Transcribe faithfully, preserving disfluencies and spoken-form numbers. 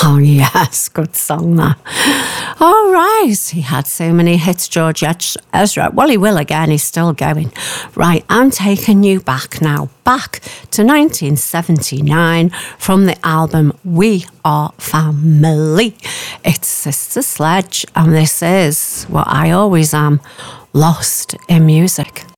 Oh, yes, good song that. All right, he had so many hits, George Ezra. Well, he will again, he's still going. Right, I'm taking you back now, back to nineteen seventy-nine from the album We Are Family. It's Sister Sledge, and this is what I always am, lost in music.